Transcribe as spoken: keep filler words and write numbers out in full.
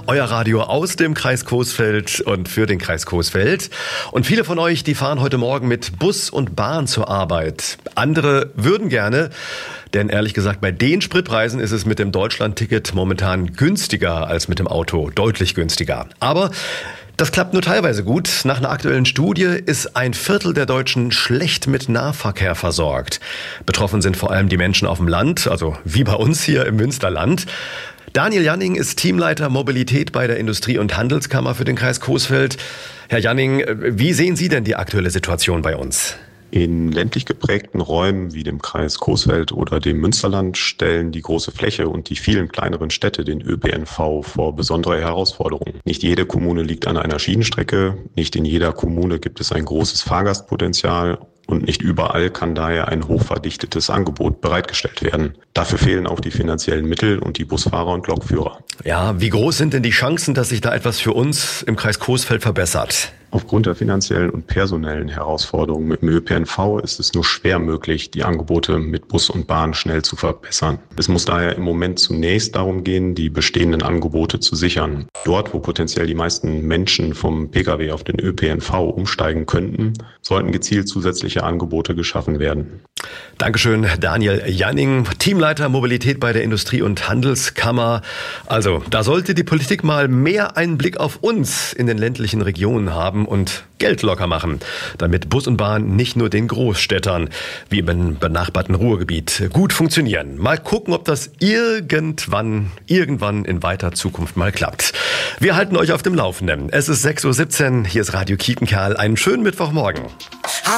euer Radio aus dem Kreis Coesfeld und für den Kreis Coesfeld. Und viele von euch, die fahren heute Morgen mit Bus und Bahn zur Arbeit. Andere würden gerne, denn ehrlich gesagt, bei den Spritpreisen ist es mit dem Deutschland-Ticket momentan günstiger als mit dem Auto, deutlich günstiger. Aber das klappt nur teilweise gut. Nach einer aktuellen Studie ist ein Viertel der Deutschen schlecht mit Nahverkehr versorgt. Betroffen sind vor allem die Menschen auf dem Land, also wie bei uns hier im Münsterland. Daniel Janning ist Teamleiter Mobilität bei der Industrie- und Handelskammer für den Kreis Coesfeld. Herr Janning, wie sehen Sie denn die aktuelle Situation bei uns? In ländlich geprägten Räumen wie dem Kreis Coesfeld oder dem Münsterland stellen die große Fläche und die vielen kleineren Städte den Ö P N V vor besondere Herausforderungen. Nicht jede Kommune liegt an einer Schienenstrecke, nicht in jeder Kommune gibt es ein großes Fahrgastpotenzial und nicht überall kann daher ein hochverdichtetes Angebot bereitgestellt werden. Dafür fehlen auch die finanziellen Mittel und die Busfahrer und Lokführer. Ja, wie groß sind denn die Chancen, dass sich da etwas für uns im Kreis Coesfeld verbessert? Aufgrund der finanziellen und personellen Herausforderungen mit dem Ö P N V ist es nur schwer möglich, die Angebote mit Bus und Bahn schnell zu verbessern. Es muss daher im Moment zunächst darum gehen, die bestehenden Angebote zu sichern. Dort, wo potenziell die meisten Menschen vom Pkw auf den Ö P N V umsteigen könnten, sollten gezielt zusätzliche Angebote geschaffen werden. Dankeschön, Daniel Janning, Teamleiter Mobilität bei der Industrie- und Handelskammer. Also, da sollte die Politik mal mehr einen Blick auf uns in den ländlichen Regionen haben und Geld locker machen, damit Bus und Bahn nicht nur den Großstädtern wie im benachbarten Ruhrgebiet gut funktionieren. Mal gucken, ob das irgendwann, irgendwann in weiter Zukunft mal klappt. Wir halten euch auf dem Laufenden. Es ist sechs Uhr siebzehn, hier ist Radio Kiepenkerl. Einen schönen Mittwochmorgen.